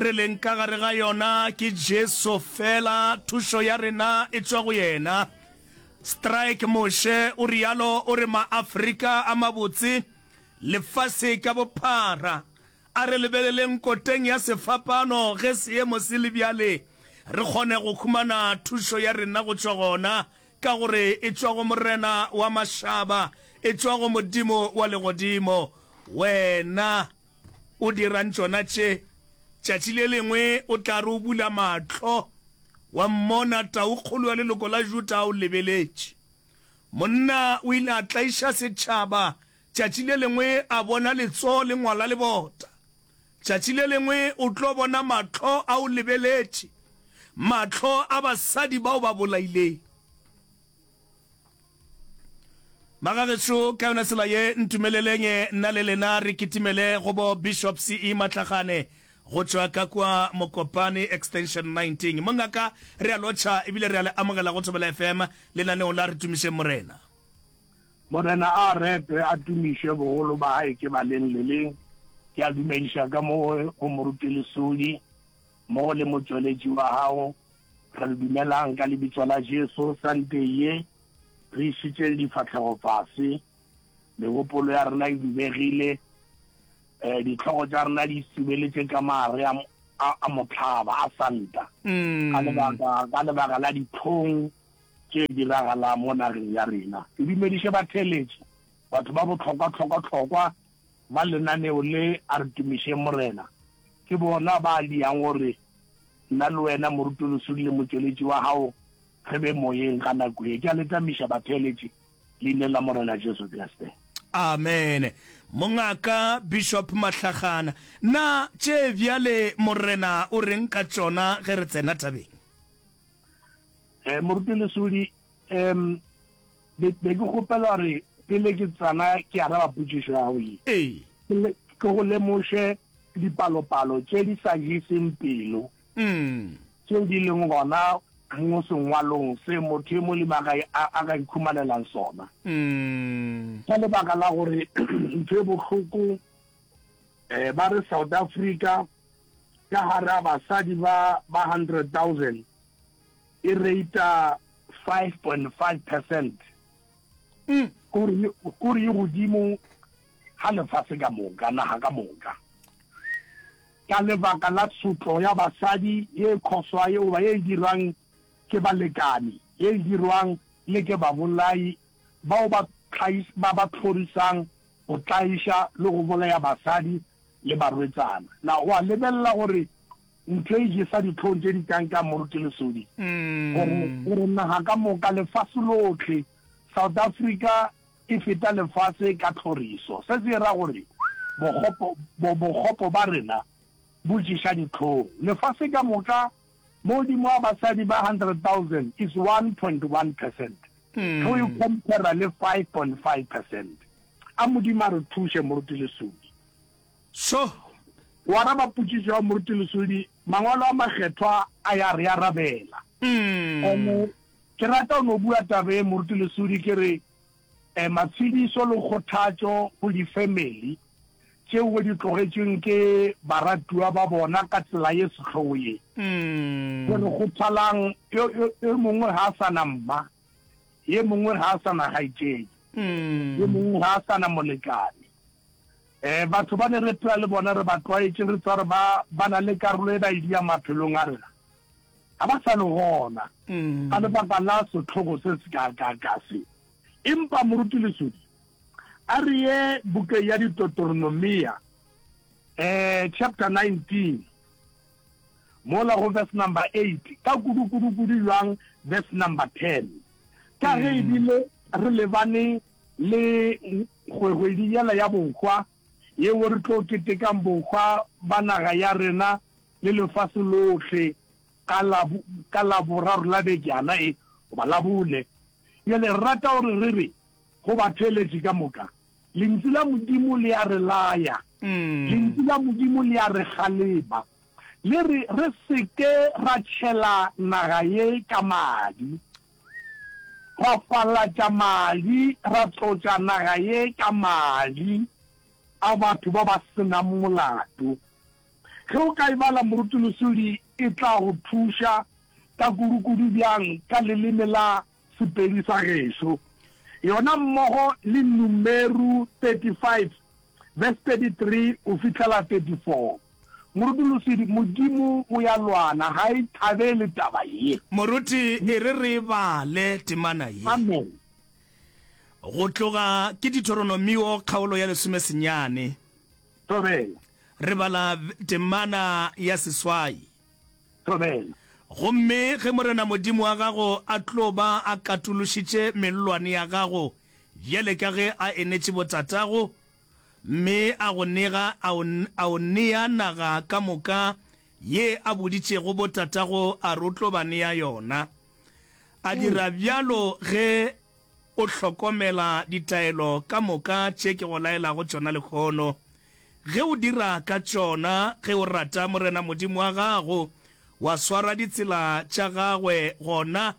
re leng ka gare ga yona ke Jesu fela, thušo ya rena e tswa go yena. Strike Moshe o rialo o re ma-Afrika a mabotse lefase ka bophara a re lebeleleng koteng ya sefapano ge seemo se le bjale re kgone go khumana thušo ya rena go tswa gona ka gore e tswa go morena wa mašaba, e tswa go modimo wa legodimo. Wena o dirang tšona tše, tšatši le lengwe o tla re o bula mahlo wa mmona taukgolo ya leloko la Juda o lebeletše. Monna o ile a tlaiša setšhaba, tšatši le lengwe a bona letso le ngwala le bota, tšatši le lengwe o tlo bona mahlo a o lebeletše, mahlo a basadi bao ba bolaileng. Magagetšo ka yona tsela ye ntumeleleng nna le lena re kitimele go bo Bishop C.E. Matlagane go tswa ka kwa Mokopane extension 19. Mongaka re a lotšha ebile re a le amogela go Thobela FM lenaneo la re tumiše morena. Morena a rete a tumiše bogolo ba hae ke ba leng le leng, ke a dumediša ka mo go moruti lesodi mo le motsweletši wa hao. Re dumelang ka lebitso la Jesu sante ye re išitše difatlhego fase, megopolo ya rena e dubegile, ditlhogo tša rena di sibeletše ka mare a mohlaba a santa ka lebaka la diphong tše diragala mo nageng ya rena. Ke dumediše batheletši, batho ba bohlokwa ba lenaneo le a re tumiše morena, ke bona ba diang gore nna le wena moruti lesodi le motšweletši wa hao re be moyeng ka nako e. Ke a letamiša batheletši leina la morena Jesu Kriste. Amen. Mongaka Bishop Matlagana, na tše bjale morena o reng ka tšona ge re tsena tabeng? Moruti lesodi be ke kgopela gore pele ke tsana ke araba potšišo ya go ye ke go lemoše dipalopalo tše di sa jeseng pelo tšeo di leng gona mo sengwalong se motho e mo lebagae a ka ikhumanelang sona ka lebaka la gore ntho e bohloko ba re South Africa ka gare a basadi ba 100,000 e reita 5.5%. Kore ye godimo ga lefase ka moka, naga ka moka, ka lebaka la tshotlo ya basadi ye khoswa yeo ba ye dirang ke balekani, ye dirwang le ke babolai bao ba tlhorisang go tlaiša le go bolaya basadi le barwetsana. Na wa lebella gore ntho e jesa ditlhong tše di kang ka moruti lesodi gore naga ka moka lefase lotlhe South Africa e feta lefase ka tlhoriso. Se se ra gore bogopo ba rena bo ješa ditlhong. Lefase ka moka mo dimo a basadi ba 100,000 is 1.1%. So you compare le 5.5%. A modimo a re thuše moruti lesodi. So wa raba potšišo ya moruti lesodi, mangwalo a makgethwa a ya re arabela. Ke rata o no bua tabe moruti lesodi ke re matshedišo le kgothatšo go di-family tšeo go di tlogetšweng ke baratuwa ba bona ka tsela ye setlhogo ye. Gore go thalang e mongwe ga a sana mma, ye mongwe ga a sana gaetšedi, ye mongwe ga a sana molekane. Batho ba ne re phela le bona re ba tlwaetše re tswa re ba na le karolo e ba e dia maphelong a rena, ga ba sa le gona ka lebaka la setlhogo se se ka se. Empa moruti lesodi a re ye buke ya Deuteronomia chapter 19 mola go verse number 8 ka kudu jwang verse number 10 ka ge ebile re lebane le kgwedi ya bonkgwa yeo re tlo ketekang bonkgwa ba naga ya rena le lefase lotlhe ka la boraro la bekjana goba la bone. Yele rata gore re re go batheletši ka moka lentšu la modimo le a re laya, lentšu la modimo le a re galeba, le re seke ra tšhela naga ye ka madi, ra falatša madi, ra tlotša naga ye ka madi a batho ba ba senang molato. ge o ka e bala morutolosodi e tla go thuša ka kudukudu bjang ka leleme la Sepedi sa gešo yona mmogo le Numeru 35 verse 33 o fitlhela 34 morutolosodi modimo o ya lwana ga e thabele taba ye moruti e re bale temana ye amen go tloga ke Deuteronomio kgaolo ya 10 tobela re bala temana ya seswai tobela gomme ge morena modimo wa gago a tloba a katološitše mellwane ya gago bjale ka ge a enetše botatago mme a go nega a o nea naga ka moka ye a boditšego botatago a re o tlo ba nea yona a dira bjalo ge o hlokomela ditaelo ka moka tše ke go laelago tšona lekgono ge o dira ka tšona ge o rata morena modimo wa gago wa swara ditsela tša gagwe gona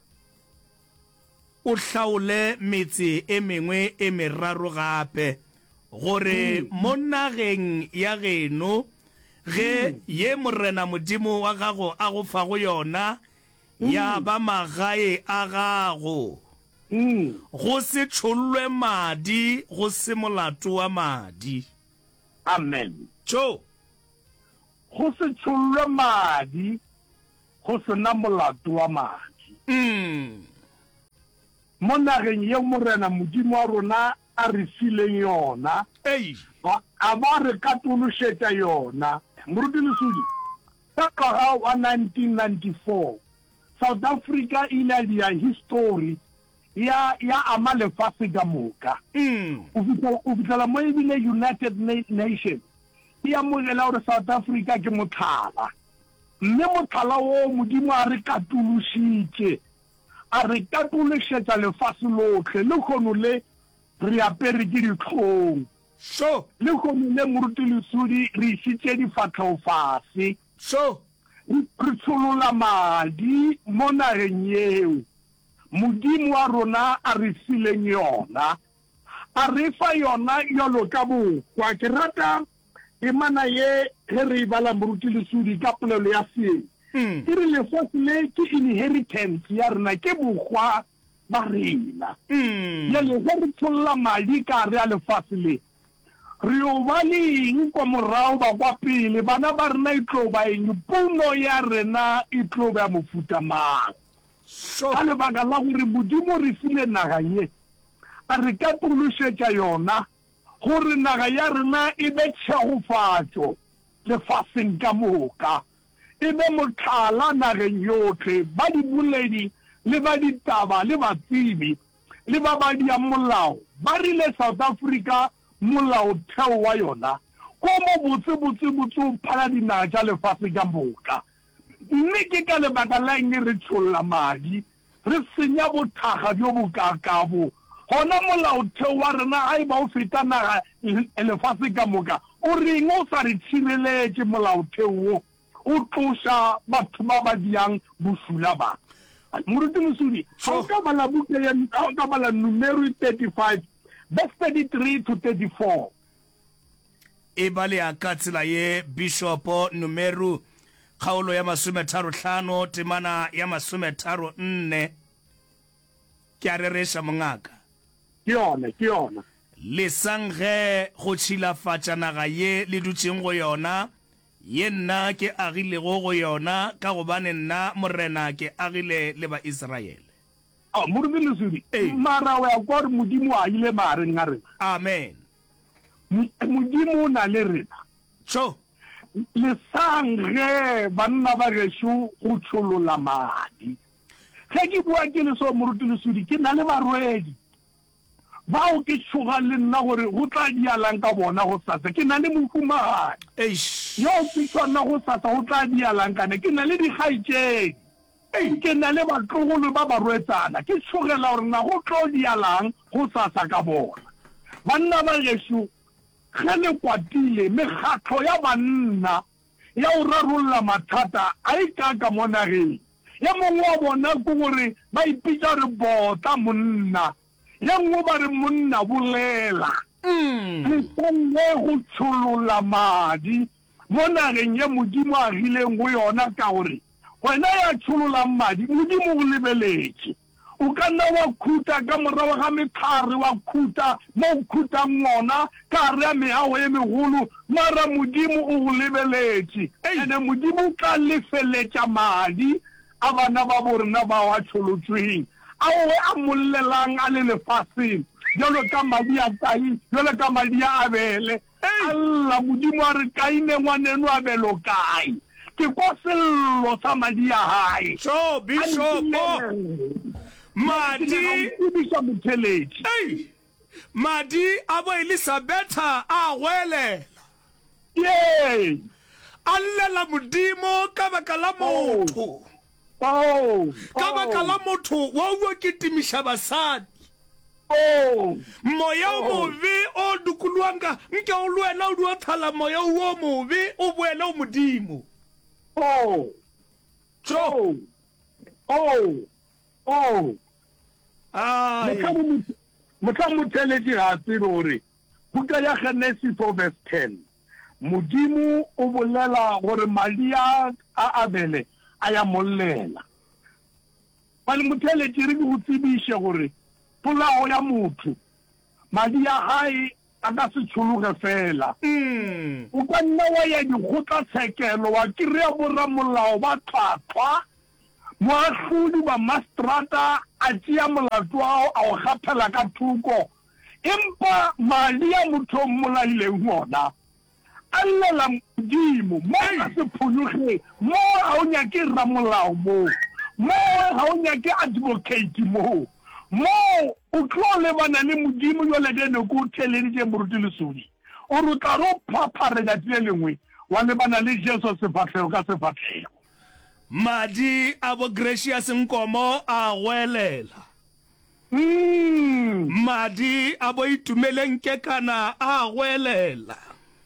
o hlaole metse e mengwe e meraro gape gore mo nageng ya geno ge ye morena modimo wa gago a go fa go yona ya ba magae a gago go se tšhollwe madi go se molato wa madi amen tšo go se tšhollwe madi go sena molato wa madi mo nageng ye morena modimo wa rona a re fileng yona a ba re katološetša yona morutolosodi ka ngwaga wa 1994 South Africa e ile ya history ya ama lefase ka moka o fitlhela mo ebile United Nations e amogela gore South Africa ke motlhala mme motlhala wo modimo a re katološitše a re katološetša lefase lotlhe le kgono le re apere ke ditlhong so le kgono le morutolosodi re išitše difatlhego fase so re tsholola madi mo nageng yeo modimo wa rona a re fileng yona a re fa yona yalo ka bokwa ke rata emana ye ge re e bala morutolosodi ka polelo ya seeng ke re lefase le ke inheritance ya rena ke bokgwa ba rena yale ge re tsholola madi ka re a lefase le re o ba le eng kwa morago ba kwa pele bana ba rena e tlo ba eng puno ya rena e tlo ba mofuta mang ka lebaka la gore modimo re file naga ye a re katološetša yona gore naga ya rena e be tšhegofatšo lefaseng ka moka e be motlhala nageng yotlhe ba diboledi le ba ditaba le batsebi le ba badia molao ba rile South Africa molaotheo wa yona ko mo botsebotse o phala dinaga tša lefase ka moka mme ke ka lebaka la eng re tšholla madi re senya bothaga bjo bokakabo gona molaotheo wa rena ga e ba o feta naga lefase ka moka o reng o sa re tšhireletše molaotheo wo o tloša batho ba ba diang bosula ba morutolosodi ga o ka bala buka ya ga o ka bala Numero 35 verse 33 to 34 e bale ya ka tsela ye Bishopo Numero kgaolo ya 35 temana ya 34 ke a rereša mongaka ke yona le sangge go tšhilafatša naga ye le dutšeng go yona ye nna ke agilego go yona ka gobane nna morena ke agile le ba Israele morutolosodi mara wa kwa gore modimo a ile maareng a rena amen modimo o na le rena tšo le sangge banna ba gešo go tšholola madi ge ke bua ke le so morutolosodi ke na le barwedi bao ke tšhoga le nna gore go tla dialang ka bona go sasa ke na le mofumagadi yo ke tshwana go sasa go tla dialang kane ke na le dikgaitšedi ke na le batlogolo ba ba rwetsana ke tšhogela gore na go tlo dialang go sasa ka bona banna ba gešo ge le kwatile mekgatlo ya banna ya o rarolola mathata a e kaka mo nageng ya mongwe wa bona ke gore ba ipitša re bota monna ya nngwe ba re monna bolela le go tšholola madi mo nageng ye modimo a rileng go yona ka gore wena ya tshololang madi modimo go lebeletse o ka nna wa khuta ka morago ga metlhare wa khuta mo o khutang ngona ka re ya meago e megolo mara modimo o go lebeletse ene modimo o tla lefeletša madi a bana ba borena ba wa tsholotsweng ao a mollelang a le lefaseng jalo ka madi a tai jalo ka madi a Abele alla modimo a re kaine ngwaneno Abele kae ke ko sello sa madi a hae so bishop madi madi abo Elizabeth a welela ye allela modimo ka baka la motho ka baka la motho wa o ketimisha basadi moya o mobe o dukulwanga nke o lwena o duathala moya o mobe o boela o modimo motlhamotheletši ga a tsebe gore buka ya Genesis 4:10 modimo o bolela gore madi a Abele a ya mollela ba le motheletši re ke go tsebiše gore polao ya motho madi a hae a ka se tshologe fela o ka nna wa ya dikgotlatshekelo wa kry-a borramolao ba tlhwatlhwa moahlodi ba mastrata a tšea molato ao a o gaphela ka thoko empa madi a motho o mmolaileng ona a llela modimo mo a se phonyogeng mo ga o nyake rramolao mo ga o nyake advocate mo o tlo lebana le modimo yo le dene ko theleditše moruti lesodi o re tla ro phapharela tse lengwe wa lebana le Jesu sefatlhego ka sefatlhego madi a bo Gracious Nkomo a welela madi a bo Itumeleng Kekana a welela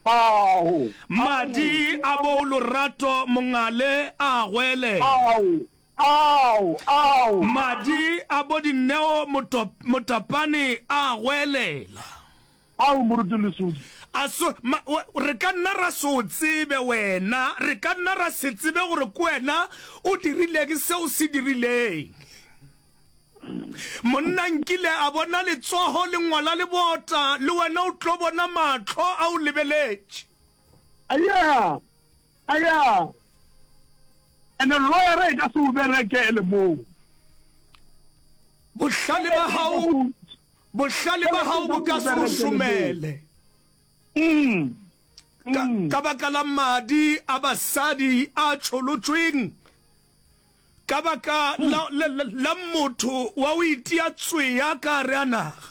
madi a bo Lorato Mongale a welela madi a bo Dineo Motapane a welela moruti lesodi aso re ka nna ra so tsebe wena re ka nna ra se tsebe gore ko wena o dirile ke se o se dirileng monna nkile a bona letsogo le ngwala le bota le wena o tlo bona matlho a o lebeletse aya ene lawyer e ka se o berekele mo bohlale ba hao bo ka se o šomele ka baka la madi a basadi a tsholotsweng ka baka la motho wa o itia tsweya ka re a naga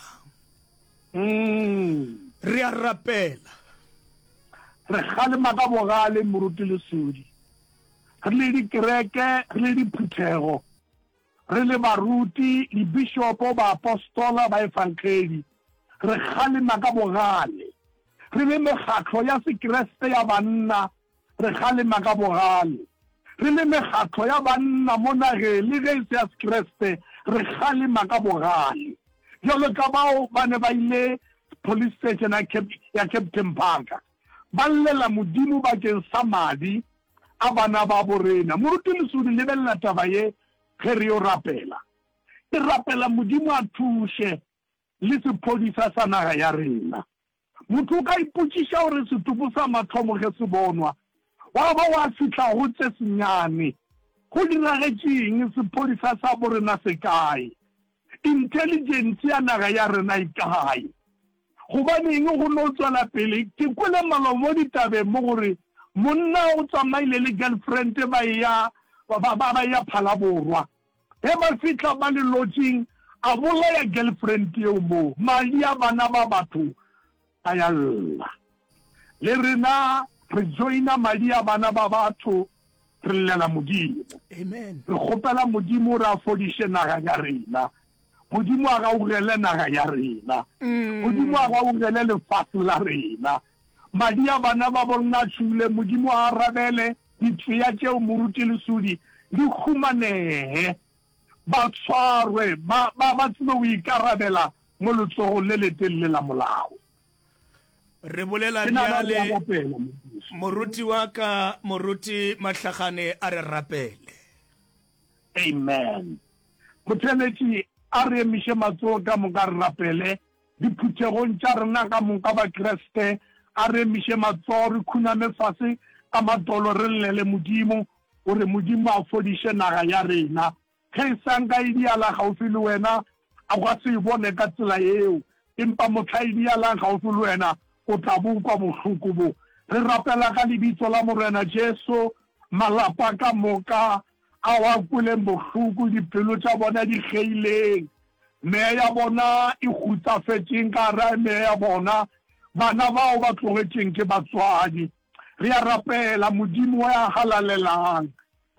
re a rapela re kgalema ka bogale moruti lesodi re le dikereke re le diphuthego re le baruti dibishopo ba apostola ba evankheli re kgalema ka bogale re le mekgatlo ya sekreste ya banna re kgalema ka bogale re le mekgatlo ya banna mo nageng le ge se ya sekreste re kgalema ka bogale jalo ka bao ba ne ba ile police station ya Captain Parker ba llela modimo bakeng sa madi a bana ba borena moruti lesodi lebelela taba ye ge re yo rapela ke rapela modimo a thushe le sephodisa sa naga ya rena motho ka ipotšiša gore setopo sa mathomo ge se bonwa wa ba wa fihla go tse senyane go diragetseng sephodisa sa borena se kae intelligence ya naga ya rena e kae gobaneng go no tswela pele ke kwele malo mo ditabeng mo gore monna o tsamaile le girlfriend ba ya Phalaborwa ge ba fihla ba le lodging a bolaya girlfriend yeo mo madi a bana ba batho a ya lla le rena re joina madi a bana ba batho re llela modimo amen re kgopela modimo re a fodiše naga ya rena modimo a ga ugele naga ya rena modimo a ga ugele lefase la rena madi a bana ba bona tšhule modimo a rabele ditšea tšeo moruti lesodi di khumanehe ba tshwarwe ba tsebe o ikarabela mo letsogong le letelele la molao re bolela bjale moruti wa ka moruti Mahlagane a re rapele. Amen. Motsenetši a re emiše matsogo ka moka re rapele diphuthegong tša rena ka moka ba Kriste a re emiše matsogo re khuname fase ka matolo re llele Modimo gore Modimo a fodiše naga ya rena ge sanka e diala gaufi le wena a go se bone ka tsela eo empa motlhaedi ya la gaufi le wena o tla bokwa bohloko bo re rapela ka lebitso la Morena Jesu malapa ka moka a wa kuleng bohloko dipelo tša bona di kgeileng meya ya bona e hutsafetseng ka ra meya ya bona bana bao ba tlogetšeng ke batswadi re a rapela Modimo wa halalelang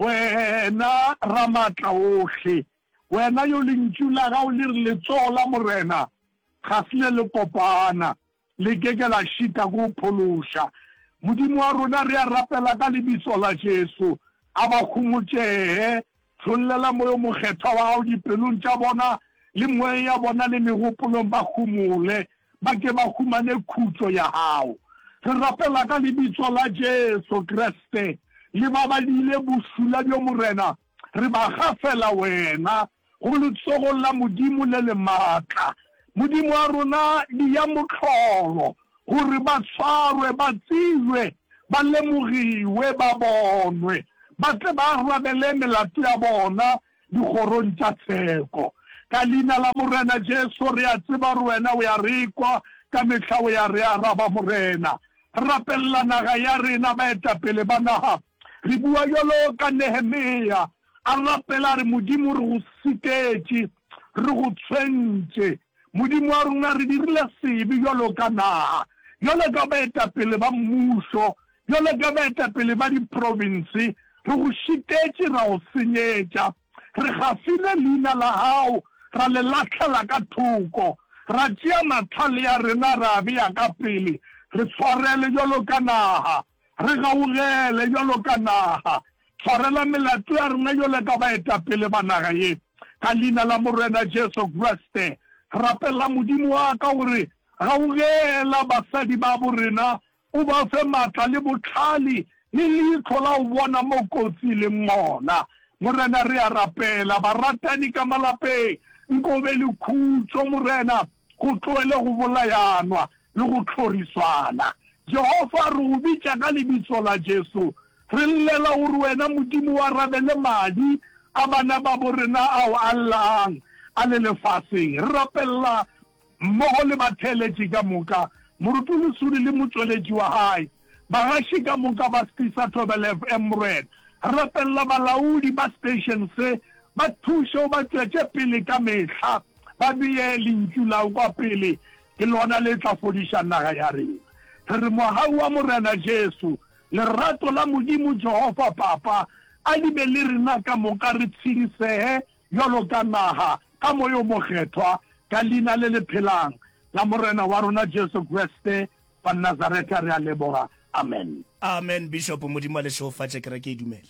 wena ramatla ohle wena yo lentšula ga o le re letsola Morena ga se le kopana le keke la shita go phološa Modimo wa rona re a rapela ka lebitso la Jesu a ba khumotšehe tlholela moyo mokgethwa wa hao dipelong tša bona le moya ya bona le megopolong ba khumole ba ke ba khumane khutso ya hao re rapela ka lebitso la Jesu Kriste le ba ba dile bosula bjo Morena re ba gafela wena go letsogo la Modimo le le maatla Modimo wa rona di ya motlholo gore ba tshwarwe ba tsilwe ba lemogiwe ba bonwe ba tle ba rabele melato ya bona dikgorong tša tsheko ka leina la Morena Jesu re a tseba re wena o ya rekwa ka mehla o ya re araba Morena rapella naga ya rena baetapele ba naga re bua jalo ka Nehemia a rapela re Modimo re go siketše re go tshwentše Modimo wa rona re dirile sebe jalo ka naga jalo ka baetapele ba mmušo jalo ka baetapele ba diprovinse re go šitetše ra go senyetša re gafile leina la hao ra le latlhela ka thoko ra tšea mathale ya rena ra bea ka pele re tshwarele jalo ka naga re gaogele jalo ka naga tshwarela melato ya rena jalo ka baetapele ba naga ye ka leina la Morena Jesu Kriste rapela Modimo wa ka gore gaogela basadi ba borena o ba fe maatla le botlhale le leihlo la o bona mo kotsi le mona Morena re a rapela baratani ka malapeng nkobe le khutso Morena go tloele go bolayanwa le go tlhoriswana Jehova re o bitša ka lebitso la Jesu re llela gore wena Modimo wa rabele madi a bana ba borena ao a llang a le lefaseng re rapella mmogo le batheletši ka moka morutolosudi le motsweletši wa hae bagaši ka moka ba stisa Thobel FM Red rapella balaodi ba station se ba thuše o ba tšwetše pele ka mehla ba beye lentšu lao kwa pele ke lona le tla fodiša naga ya rena re mohau wa Morena Jesu lerato la Modimo Jehova Papa a di be le rena ka moka re tshedisehe jalo ka naga ka moyo mokgethwa ka leina le le phelang la Morena wa rona Jesu Kriste wa Nazareta re a leboga amen amen Bishop Modimo le shofatše kere ke dumele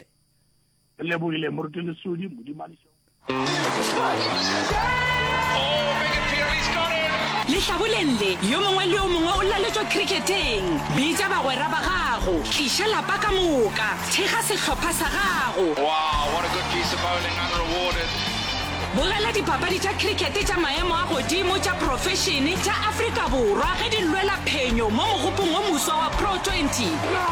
leboile moruti lesudi Modimo le le hlabolende yo mongwe le yo mongwe o laletšwa cricketeng bitša bagwera ba gago tliša lapa ka moka thekga sehlopha sa gago Wow, what a good piece of bowling, unrewarded. bogela dipapadi tša crickete tša maemo a godimo tša profešene tša Afrika Borwa ge di lwela phenyo mo mogopong o moswa wa Pro 20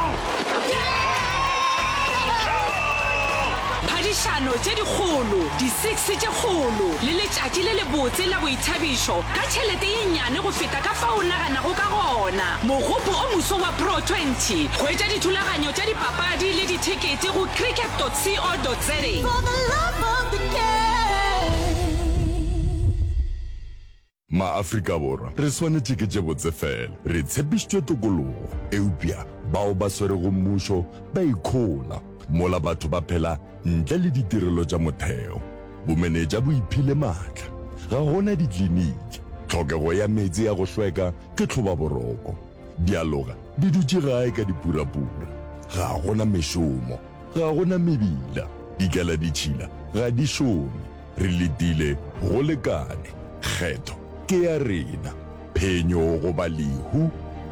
phadišano tše dikgolo di-6 tše kgolo le letšatši le lebotse la boithabišo ka tšhelete ye nnyane go feta ka fa o naganago ka gona mogopo o moswa wa Pro 20 hwetša dithulaganyo tša dipapadi le dithekete go cricket.co.za. Ma-Afrika Borwa re swanetše ke tše botse fela re tshepišitšwe tokologo eupša bao ba swerego mmušo ba ikgola mola batho ba phela ntle le ditirelo tša motheo bomenetša bo iphile maatla ga gona ditliniki tlhokego ya metsi ya go hlweka ke tlhoba boroko dialoga di dutše gae ka dipurapura ga gona mešomo ga gona mebila dikela ditšhila ga di šome re letile go lekane kgetho ke ya rena phenyo go ba lehu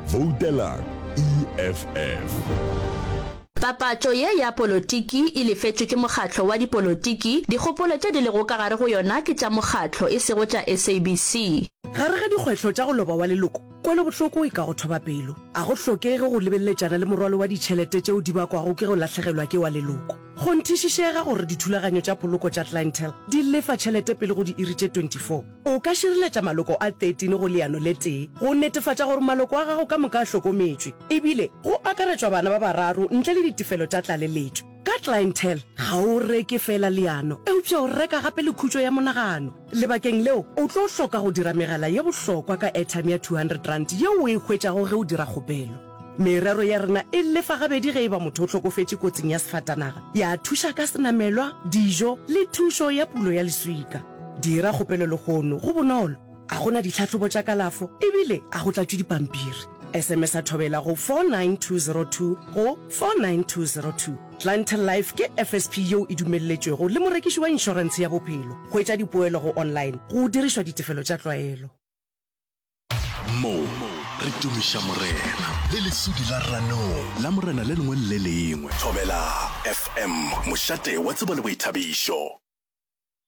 Votelang EFF. Papatso ye ya polotiki e lefetswe ke mokgatlo wa dipolotiki. Dikgopolo tše di lego ka gare go yona ke tša mokgatlo e sego tša SABC. Gare ga dikgwetlho tša go loba wa leloko, kwele bohloko e ka go thoba pelo. A go hlokege go lebelletšana le morwalo wa ditšhelete tšeo di bakwago ke go lahlegelwa ke wa leloko. Go nthišišega gore dithulaganyo tša poloko tša Clientele di lefa tšhelete pele go di iri tše 24. O ka šireletša maloko a 13 go leano le tee go netefatša gore maloko a gago ka moka a hlokometšwe, ebile go akaretšwa bana ba bararo ntle le ditefelo tša tlaleletšo. Ka Clientele ga o reke fela leano, eupša o reka gape le khutšo ya monagano. Lebakeng leo o tlo hloka go dira megala ye bohlokwa ka airtime ya 200 rand yeo o e hwetšago ge o dira kgopelo. Merero ya rena e lefa gabedi ge e ba motho o hlokofetše kotsing ya sefatanaga, ya thuša ka senamelwa, dijo le thušo ya pulo ya leswika. Dira kgopelo le kgono go bonolo, a gona ditlhatlhobo tša kalafo ebile a go tlatšwe dipampiri. SMS a thobela go 49202 go 49202. Clientele Life ke FSP yeo e dumelletšwego le morekiši wa inšorense ya bophelo. Go etša dipoelo go online go dirišwa ditefelo tša tlwaelo. Mo re tumiša morena le lesudi la ranong la morena le lengwe le lengwe. Thobela FM mošate wa tsebo le boithabišo.